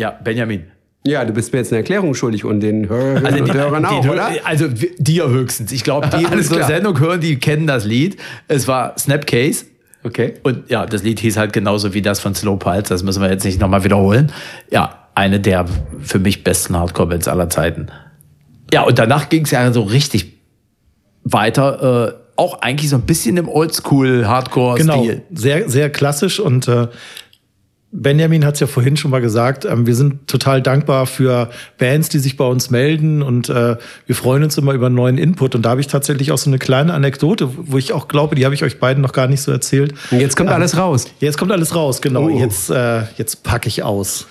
Ja, Benjamin. Ja, du bist mir jetzt eine Erklärung schuldig und den Hörern und Hörern auch, oder? Also dir höchstens. Ich glaube, die unsere Sendung hören, die kennen das Lied. Es war Snapcase. Okay. Und ja, das Lied hieß halt genauso wie das von Slow Pulse. Das müssen wir jetzt nicht nochmal wiederholen. Ja, eine der für mich besten Hardcore-Bands aller Zeiten. Ja, und danach ging es ja so richtig weiter. Auch eigentlich so ein bisschen im Oldschool-Hardcore-Stil. Genau, sehr, sehr klassisch. Und Benjamin hat es ja vorhin schon mal gesagt, wir sind total dankbar für Bands, die sich bei uns melden. Und wir freuen uns immer über neuen Input. Und da habe ich tatsächlich auch so eine kleine Anekdote, wo ich auch glaube, die habe ich euch beiden noch gar nicht so erzählt. Und jetzt kommt alles raus. Jetzt kommt alles raus, genau. Jetzt packe ich aus.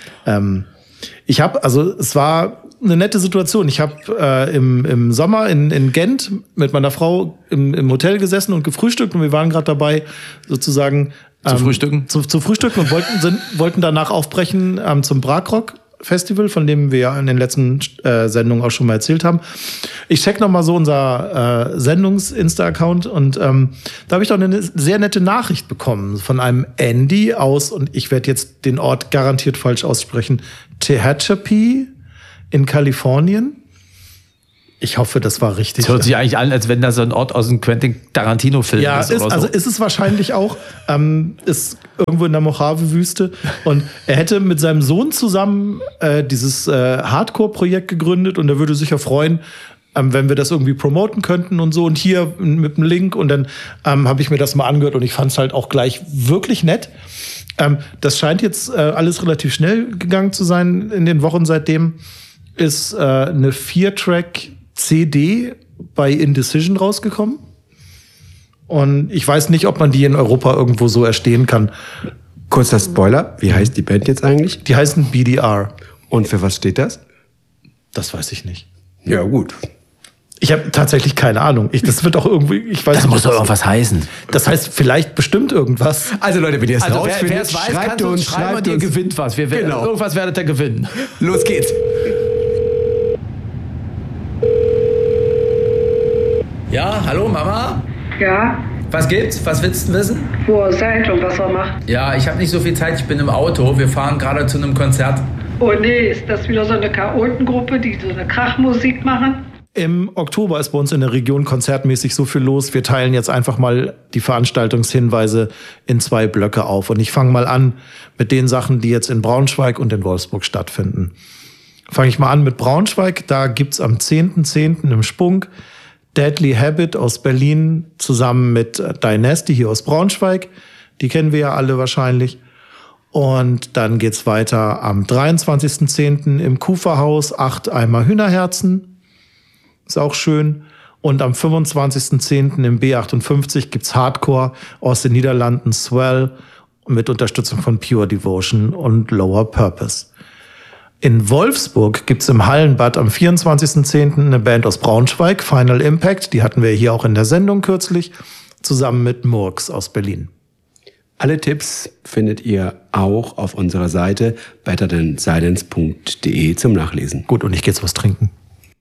Es war eine nette Situation. Ich habe im Sommer in Gent mit meiner Frau im Hotel gesessen und gefrühstückt und wir waren gerade dabei, sozusagen zu frühstücken. Zu frühstücken und wollten danach aufbrechen zum Bragrock Festival, von dem wir ja in den letzten Sendungen auch schon mal erzählt haben. Ich check noch mal so unser Sendungs-Insta-Account und da habe ich doch eine sehr nette Nachricht bekommen von einem Andy aus, und ich werde jetzt den Ort garantiert falsch aussprechen, Tehachapi in Kalifornien. Ich hoffe, das war richtig. Das hört sich eigentlich an, als wenn das so ein Ort aus einem Quentin Tarantino-Film ist. Ja, also ist es wahrscheinlich auch. Ist irgendwo in der Mojave-Wüste. Und er hätte mit seinem Sohn zusammen dieses Hardcore-Projekt gegründet und er würde sich ja freuen, wenn wir das irgendwie promoten könnten und so. Und hier mit einem Link. Und dann habe ich mir das mal angehört und ich fand es halt auch gleich wirklich nett. Das scheint jetzt alles relativ schnell gegangen zu sein in den Wochen seitdem. Ist eine 4-Track CD bei Indecision rausgekommen. Und ich weiß nicht, ob man die in Europa irgendwo so erstehen kann. Kurzer Spoiler, wie heißt die Band jetzt eigentlich? Die heißen BDR. Und für was steht das? Das weiß ich nicht. Ja, gut. Ich habe tatsächlich keine Ahnung. Das wird auch irgendwie, ich weiß das nicht. muss doch irgendwas heißen. Das heißt vielleicht bestimmt irgendwas. Also Leute, wenn ihr es Wer rausfindet, es weiß, schreibt kann uns, schreiben und ihr uns. gewinnt was. Genau. Irgendwas werdet ihr gewinnen. Los geht's. Ja, hallo Mama? Ja, Was gibt's? Was willst du wissen? wo ihr seid und was ihr macht. Ja, ich habe nicht so viel Zeit, ich bin im Auto. Wir fahren gerade zu einem Konzert. Oh nee, ist das wieder so eine Chaotengruppe, die so eine Krachmusik machen? Im Oktober ist bei uns in der Region konzertmäßig so viel los. Wir teilen jetzt einfach mal die Veranstaltungshinweise in 2 Blöcke auf. Und ich fange mal an mit den Sachen, die jetzt in Braunschweig und in Wolfsburg stattfinden. Fange ich mal an mit Braunschweig. Da gibt's am 10.10. im Spunk Deadly Habit aus Berlin zusammen mit Dynasty hier aus Braunschweig. Die kennen wir ja alle wahrscheinlich. Und dann geht's weiter am 23.10. im Kuferhaus 8 Eimer Hühnerherzen. Ist auch schön. Und am 25.10. im B58 gibt's Hardcore aus den Niederlanden, Swell, mit Unterstützung von Pure Devotion und Lower Purpose. In Wolfsburg gibt's im Hallenbad am 24.10. eine Band aus Braunschweig, Final Impact. Die hatten wir hier auch in der Sendung kürzlich, zusammen mit Murks aus Berlin. Alle Tipps findet ihr auch auf unserer Seite betterthansilence.de zum Nachlesen. Gut, und ich gehe jetzt was trinken.